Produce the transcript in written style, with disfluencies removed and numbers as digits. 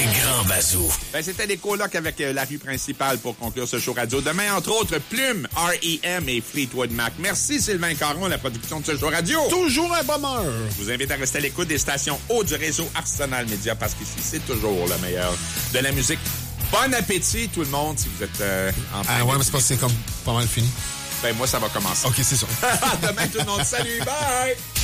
Les grands bazous. Ben, c'était les colocs avec la rue principale pour conclure ce show radio. Demain, entre autres, Plume, R.E.M. et Fleetwood Mac. Merci Sylvain Caron, la production de ce show radio. Toujours un bonheur. Je vous invite à rester à l'écoute des stations hautes du réseau Arsenal Média parce qu'ici, c'est toujours le meilleur de la musique. Bon appétit, tout le monde, si vous êtes en train ouais, mais c'est parce que c'est comme pas mal fini. Ben, moi, ça va commencer. OK, c'est ça. Demain, tout le monde. Salut, bye!